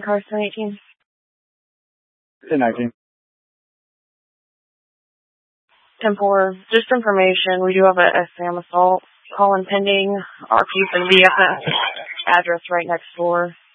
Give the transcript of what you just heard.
car 718. 1019. 10-4, just information, we do have a SAM assault call impending. RP for the BFF address right next door.